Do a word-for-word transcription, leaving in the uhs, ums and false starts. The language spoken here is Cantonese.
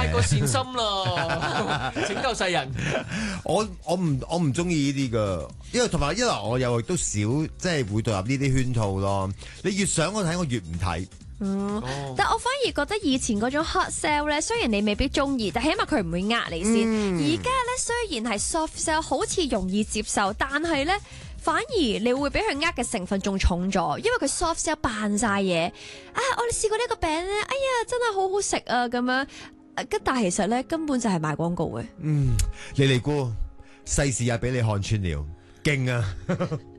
太過善心啦，拯救世人。 我我唔我唔中意呢啲噶，因為同埋一來我又都少即係會墮入呢啲圈套咯。你越想我睇，我越唔睇。 嗯， 哦但我反而覺得以前嗰種 hot sell 咧，雖然你未必中意，但起碼佢唔會呃你先。而家咧雖然係 soft sell，好似容易接受，但係咧反而你會俾佢呃嘅成分仲重咗，因為佢 soft sell 扮晒嘢啊！我哋試過呢個餅咧，哎呀真係好好食啊咁樣，咁但係其實咧根本就係賣廣告嘅。 嗯，你尼姑世事也俾你看穿了，勁啊！